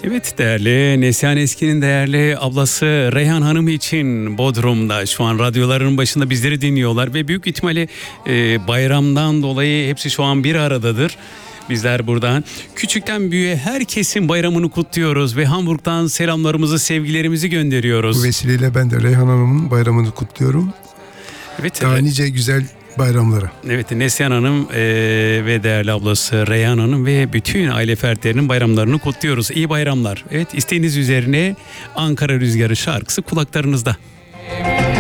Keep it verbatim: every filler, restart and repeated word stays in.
Evet, değerli Neslihan Eski'nin değerli ablası Reyhan Hanım için Bodrum'da şu an radyoların başında bizleri dinliyorlar ve büyük ihtimalle e, bayramdan dolayı hepsi şu an bir aradadır. Bizler buradan küçükten büyüğe herkesin bayramını kutluyoruz ve Hamburg'dan selamlarımızı, sevgilerimizi gönderiyoruz. Bu vesileyle ben de Reyhan Hanım'ın bayramını kutluyorum. Evet, Daha evet. nice güzel bayramlara. Evet, Neslihan Hanım e, ve değerli ablası Reyhan Hanım ve bütün aile fertlerinin bayramlarını kutluyoruz. İyi bayramlar. Evet, isteğiniz üzerine Ankara Rüzgarı şarkısı kulaklarınızda.